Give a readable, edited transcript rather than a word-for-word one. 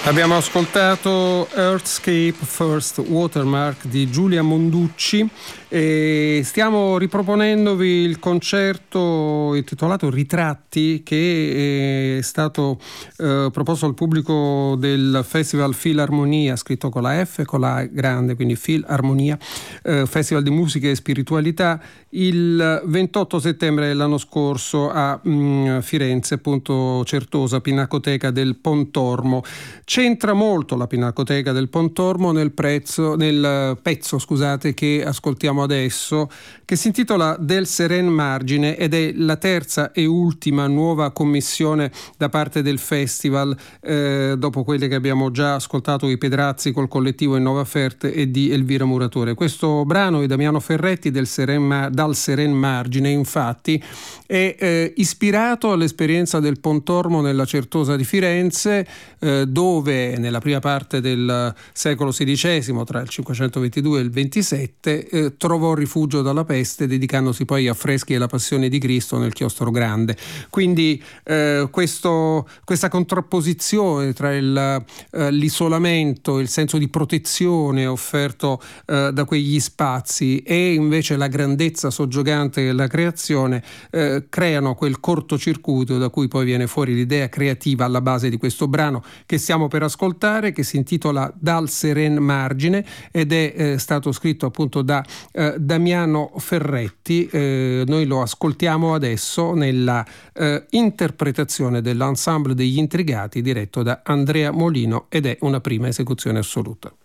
Abbiamo ascoltato Earthscape First Watermark di Giulia Monducci e stiamo riproponendovi il concerto intitolato Ritratti, che è stato proposto al pubblico del Festival Filarmonia, scritto con la F e con la grande, quindi Filarmonia, Festival di Musica e Spiritualità, il 28 settembre dell'anno scorso a Firenze, appunto Certosa, Pinacoteca del Pontormo. C'entra molto la Pinacoteca del Pontormo nel pezzo che ascoltiamo adesso, che si intitola Del Seren Margine ed è la terza e ultima nuova commissione da parte del festival, dopo quelle che abbiamo già ascoltato, i Pedrazzi col collettivo Innova Ferte e di Elvira Muratore. Questo brano di Damiano Ferretti, Dal Seren Margine, infatti è ispirato all'esperienza del Pontormo nella Certosa di Firenze, dove nella prima parte del secolo XVI, tra il 522 e il 27, trovò rifugio dalla peste, dedicandosi poi a affreschi della Passione di Cristo nel Chiostro Grande. Quindi questa contrapposizione tra l'isolamento, il senso di protezione offerto da quegli spazi e invece la grandezza soggiogante della creazione creano quel cortocircuito da cui poi viene fuori l'idea creativa alla base di questo brano che stiamo per ascoltare, che si intitola Dal Seren Margine ed è stato scritto appunto da Damiano Ferretti. Noi lo ascoltiamo adesso nella interpretazione dell'Ensemble degli Intrigati diretto da Andrea Molino ed è una prima esecuzione assoluta.